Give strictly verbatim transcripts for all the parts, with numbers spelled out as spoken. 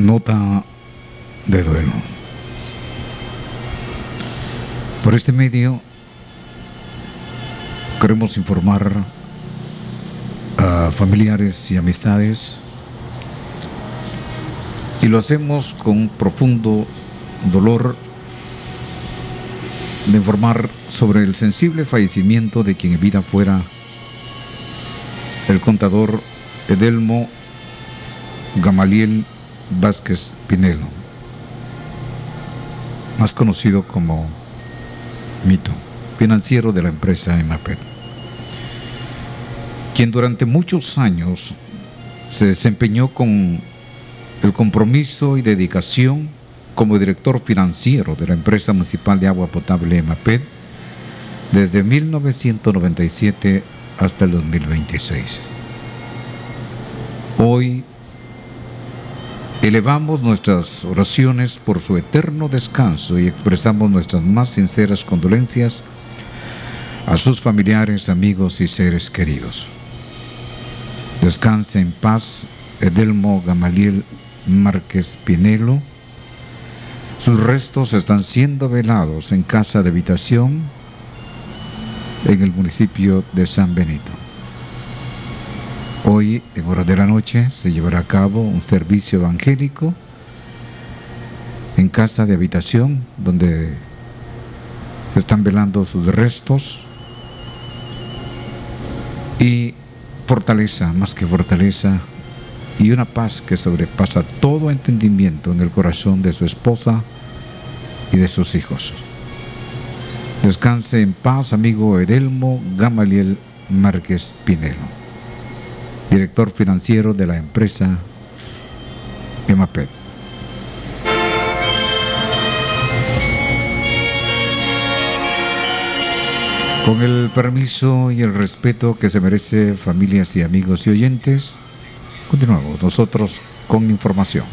Nota de duelo. Por este medio queremos informar a familiares y amistades, y lo hacemos con profundo dolor, de informar sobre el sensible fallecimiento de quien en vida fuera el contador Edelmo Gamaliel Vázquez Pinelo, más conocido como Mito, financiero de la empresa EMAPED, quien durante muchos años se desempeñó con el compromiso y dedicación como director financiero de la empresa municipal de agua potable EMAPED desde mil novecientos noventa y siete hasta el dos mil veintiséis. Hoy elevamos nuestras oraciones por su eterno descanso y expresamos nuestras más sinceras condolencias a sus familiares, amigos y seres queridos. Descanse en paz Edelmo Gamaliel Márquez Pinelo. Sus restos están siendo velados en casa de habitación en el municipio de San Benito. Hoy, en horas de la noche, se llevará a cabo un servicio evangélico en casa de habitación, donde se están velando sus restos, y fortaleza, más que fortaleza, y una paz que sobrepasa todo entendimiento en el corazón de su esposa y de sus hijos. Descanse en paz, amigo Edelmo Gamaliel Márquez Pinelo, director financiero de la empresa EMAPED. Con el permiso y el respeto que se merece, familias y amigos y oyentes, continuamos nosotros con información.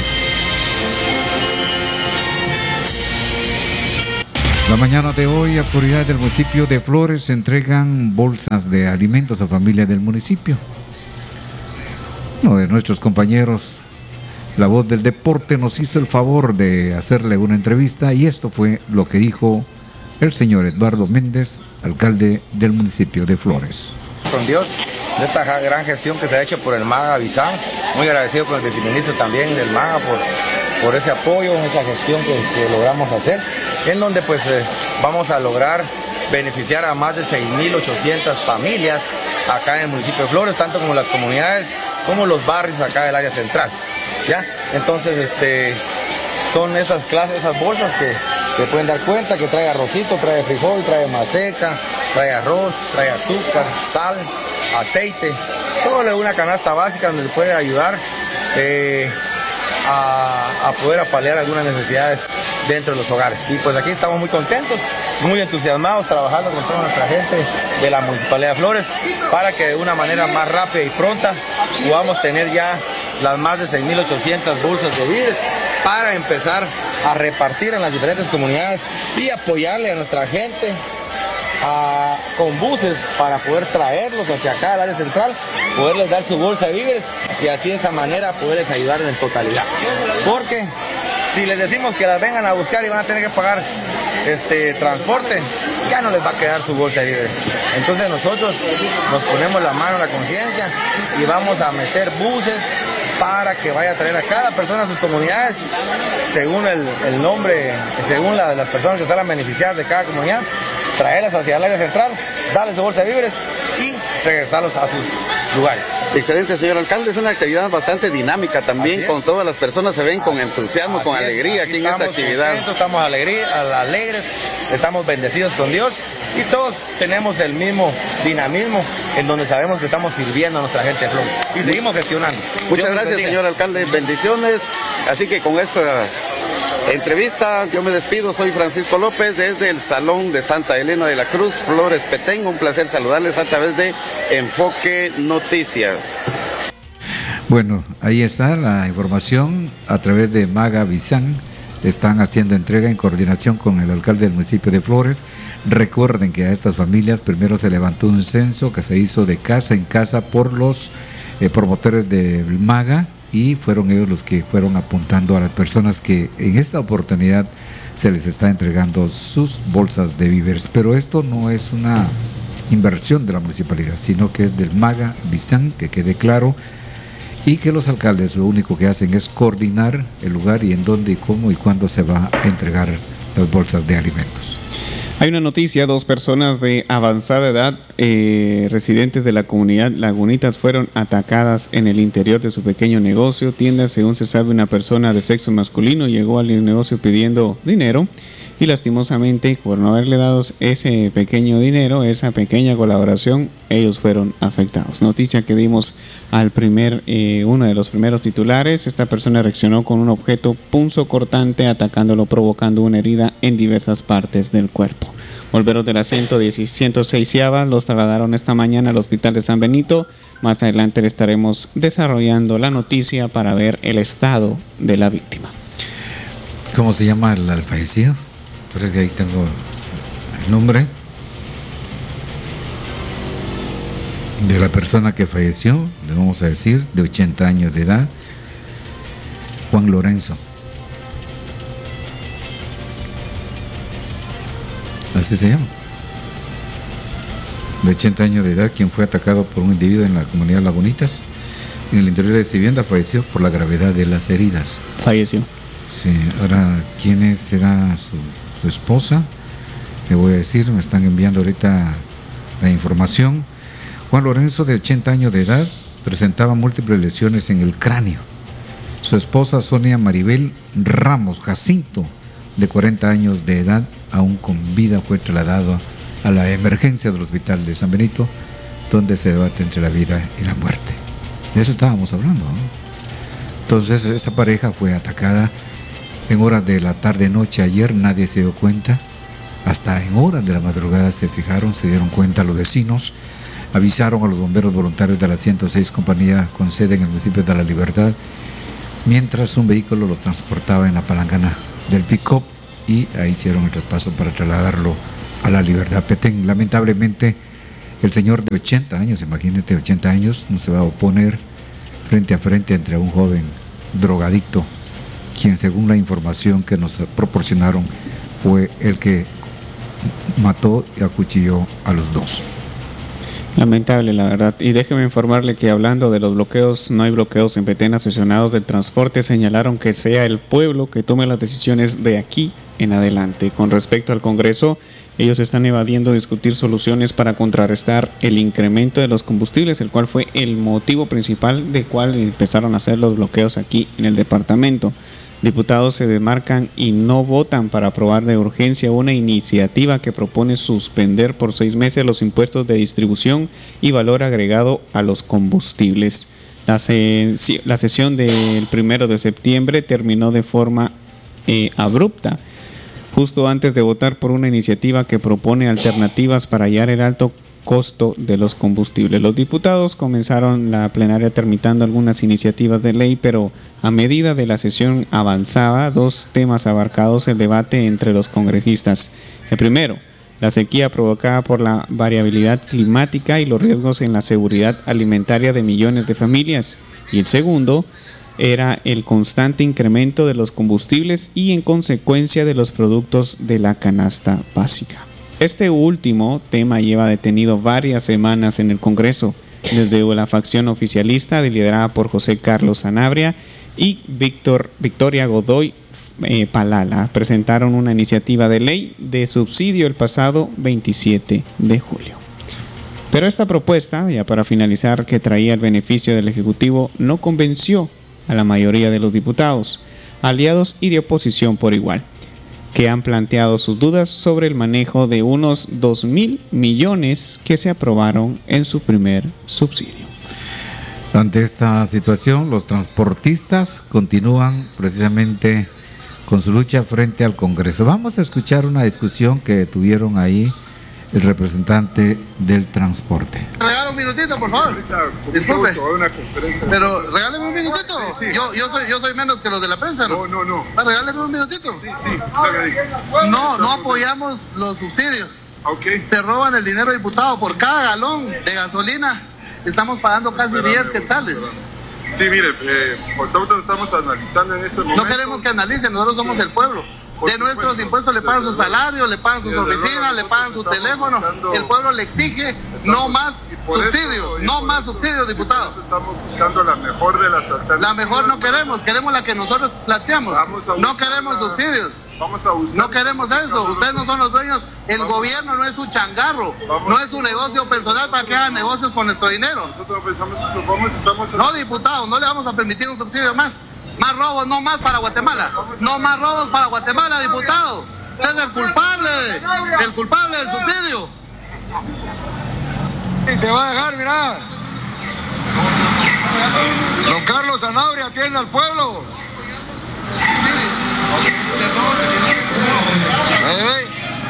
La mañana de hoy, autoridades del municipio de Flores entregan bolsas de alimentos a familias del municipio. Uno de nuestros compañeros, La Voz del Deporte, nos hizo el favor de hacerle una entrevista, y esto fue lo que dijo el señor Eduardo Méndez, alcalde del municipio de Flores. Con Dios, de esta gran gestión que se ha hecho por el MAGA Bizán, muy agradecido con el viceministro también del MAGA por, por ese apoyo, esa gestión que, que logramos hacer, en donde pues eh, vamos a lograr beneficiar a más de seis mil ochocientas familias acá en el municipio de Flores, tanto como las comunidades como los barrios acá del área central, ¿ya? Entonces, este, son esas clases, esas bolsas que se pueden dar cuenta, que trae arrocito, trae frijol, trae maseca, trae arroz, trae azúcar, sal, aceite, todo de una canasta básica donde le puede ayudar eh, a, a poder apalear algunas necesidades dentro de los hogares. Y pues aquí estamos muy contentos, muy entusiasmados, trabajando con toda nuestra gente de la Municipalidad de Flores para que de una manera más rápida y pronta podamos tener ya las más de seis mil ochocientas bolsas de víveres para empezar a repartir en las diferentes comunidades y apoyarle a nuestra gente a, con buses para poder traerlos hacia acá al área central, poderles dar su bolsa de víveres y así de esa manera poderles ayudar en totalidad. Porque si les decimos que las vengan a buscar y van a tener que pagar este transporte, ya no les va a quedar su bolsa de víveres. Entonces nosotros nos ponemos la mano en la conciencia y vamos a meter buses para que vaya a traer a cada persona a sus comunidades, según el, el nombre, según la, las personas que salen beneficiadas de cada comunidad, traerlas hacia el área central, darles su bolsa de víveres y regresarlos a sus lugares. Excelente, señor alcalde, es una actividad bastante dinámica también, con todas las personas se ven con entusiasmo, con alegría aquí en esta actividad. Estamos alegría, alegres, estamos bendecidos con Dios y todos tenemos el mismo dinamismo en donde sabemos que estamos sirviendo a nuestra gente de Flores y seguimos gestionando. Muchas gracias, señor alcalde, bendiciones. Así que con esta entrevista yo me despido, soy Francisco López desde el Salón de Santa Elena de la Cruz, Flores Petén. Un placer saludarles a través de Enfoque Noticias. Bueno, ahí está la información a través de MAGA Bizán. Están haciendo entrega en coordinación con el alcalde del municipio de Flores. Recuerden que a estas familias primero se levantó un censo que se hizo de casa en casa por los eh, promotores del MAGA, y fueron ellos los que fueron apuntando a las personas que en esta oportunidad se les está entregando sus bolsas de víveres. Pero esto no es una inversión de la municipalidad, sino que es del MAGA Bizán, que quede claro, y que los alcaldes lo único que hacen es coordinar el lugar y en dónde y cómo y cuándo se va a entregar las bolsas de alimentos. Hay una noticia: dos personas de avanzada edad, eh, residentes de la comunidad Lagunitas, fueron atacadas en el interior de su pequeño negocio, tienda. Según se sabe, una persona de sexo masculino llegó al negocio pidiendo dinero y lastimosamente, por no haberle dado ese pequeño dinero, esa pequeña colaboración, ellos fueron afectados. Noticia que dimos al primer, eh, uno de los primeros titulares. Esta persona reaccionó con un objeto punzocortante, atacándolo, provocando una herida en diversas partes del cuerpo. Volveros de la ciento seis los trasladaron esta mañana al hospital de San Benito. Más adelante le estaremos desarrollando la noticia para ver el estado de la víctima. ¿Cómo se llama el, el fallecido? Creo que ahí tengo el nombre de la persona que falleció, le vamos a decir, de ochenta años de edad, Juan Lorenzo. Así se llama. De ochenta años de edad, quien fue atacado por un individuo en la comunidad Lagunitas, en el interior de su vivienda, falleció por la gravedad de las heridas. Falleció. Sí, ahora, ¿quién es? ¿Será su, su esposa? Le voy a decir, me están enviando ahorita la información. Juan Lorenzo, de ochenta años de edad, presentaba múltiples lesiones en el cráneo. Su esposa, Sonia Maribel Ramos Jacinto, de cuarenta años de edad, aún con vida, fue trasladado a la emergencia del hospital de San Benito, donde se debate entre la vida y la muerte. De eso estábamos hablando, ¿no? Entonces, esa pareja fue atacada en horas de la tarde-noche ayer. Nadie se dio cuenta. Hasta en horas de la madrugada se fijaron, se dieron cuenta los vecinos. Avisaron a los bomberos voluntarios de la ciento seis compañía con sede en el municipio de La Libertad, mientras un vehículo lo transportaba en la palangana del pick-up, y ahí hicieron el traspaso para trasladarlo a La Libertad, Petén. Lamentablemente, el señor de ochenta años, imagínate, ochenta años, no se va a oponer frente a frente entre un joven drogadicto, quien, según la información que nos proporcionaron, fue el que mató y acuchilló a los dos. Lamentable, la verdad. Y déjeme informarle que, hablando de los bloqueos, no hay bloqueos en Petén. Aficionados del transporte señalaron que sea el pueblo que tome las decisiones de aquí en adelante. Con respecto al Congreso, ellos están evadiendo discutir soluciones para contrarrestar el incremento de los combustibles, el cual fue el motivo principal de cual empezaron a hacer los bloqueos aquí en el departamento. Diputados se desmarcan y no votan para aprobar de urgencia una iniciativa que propone suspender por seis meses los impuestos de distribución y valor agregado a los combustibles. La, se la sesión del primero de septiembre terminó de forma eh, abrupta, justo antes de votar por una iniciativa que propone alternativas para hallar el alto costo de los combustibles. Los diputados comenzaron la plenaria tramitando algunas iniciativas de ley, pero a medida de la sesión avanzaba, dos temas abarcados el debate entre los congresistas. El primero, la sequía provocada por la variabilidad climática y los riesgos en la seguridad alimentaria de millones de familias. Y el segundo era el constante incremento de los combustibles y, en consecuencia, de los productos de la canasta básica. Este último tema lleva detenido varias semanas en el Congreso, desde la facción oficialista liderada por José Carlos Sanabria y Víctor, Victoria Godoy eh, Palala. Presentaron una iniciativa de ley de subsidio el pasado veintisiete de julio. Pero esta propuesta, ya para finalizar, que traía el beneficio del Ejecutivo, no convenció a la mayoría de los diputados, aliados y de oposición por igual, que han planteado sus dudas sobre el manejo de unos dos mil millones que se aprobaron en su primer subsidio. Ante esta situación, los transportistas continúan precisamente con su lucha frente al Congreso. Vamos a escuchar una discusión que tuvieron ahí el representante del transporte. Regálame un minutito, por favor. Disculpe. Pero regáleme un minutito. Sí, sí. Yo, yo, soy, yo soy menos que los de la prensa, ¿no? No, no, no. Ah, regáleme un minutito. Sí, sí. No, no apoyamos los subsidios. Okay. Se roban el dinero, diputado. Por cada galón de gasolina estamos pagando casi diez quetzales. Sí, mire, eh, nosotros estamos analizando en este momento. No queremos que analicen, nosotros somos el pueblo. De nuestros impuestos le pagan su salario, le pagan sus oficinas, le pagan su teléfono. El pueblo le exige no más subsidios, no más subsidios, diputados. Estamos buscando la mejor de las alternativas. La mejor no queremos, queremos la que nosotros planteamos. No queremos subsidios. Vamos a buscar. No queremos eso, ustedes no son los dueños, el gobierno no es un changarro, no es un negocio personal para que hagan negocios con nuestro dinero. Nosotros pensamos que vamos, estamos... No, diputados, no le vamos a permitir un subsidio más. Más robos, no más para Guatemala. No más robos para Guatemala, diputado. Usted es el culpable, el culpable del subsidio. Y te va a dejar, mirá. Don Carlos Sanabria atiende al pueblo. ¿Eh?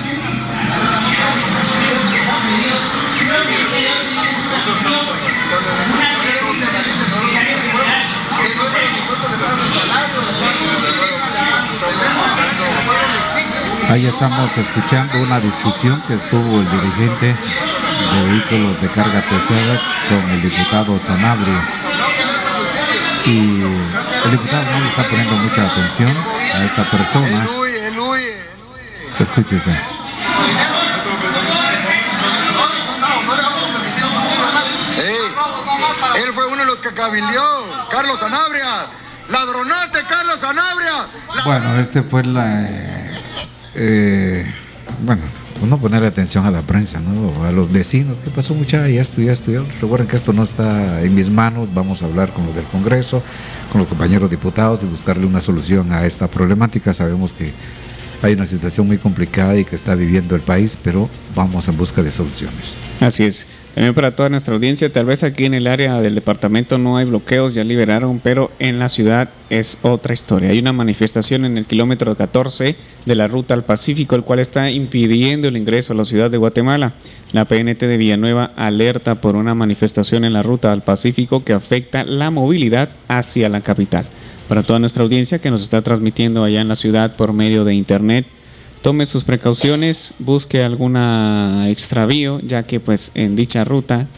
Ahí estamos escuchando una discusión que estuvo el dirigente de vehículos de carga pesada con el diputado Sanabria. Y el diputado no le está poniendo mucha atención a esta persona. Él huye, él huye, él huye. Escuche usted. Hey, él fue uno de los que cabildeó, Carlos Sanabria. Ladronate, Carlos Sanabria. Bueno, este fue la... Eh, eh, bueno, no ponerle atención a la prensa, ¿no? A los vecinos. ¿Qué pasó, muchachos? Ya esto, ya esto. Ya. Recuerden que esto no está en mis manos. Vamos a hablar con los del Congreso, con los compañeros diputados y buscarle una solución a esta problemática. Sabemos que hay una situación muy complicada y que está viviendo el país, pero vamos en busca de soluciones. Así es. También para toda nuestra audiencia, tal vez aquí en el área del departamento no hay bloqueos, ya liberaron, pero en la ciudad es otra historia. Hay una manifestación en el kilómetro catorce de la ruta al Pacífico, el cual está impidiendo el ingreso a la ciudad de Guatemala. La P N T de Villanueva alerta por una manifestación en la ruta al Pacífico que afecta la movilidad hacia la capital. Para toda nuestra audiencia que nos está transmitiendo allá en la ciudad por medio de internet, tome sus precauciones, busque alguna extravío, ya que pues en dicha ruta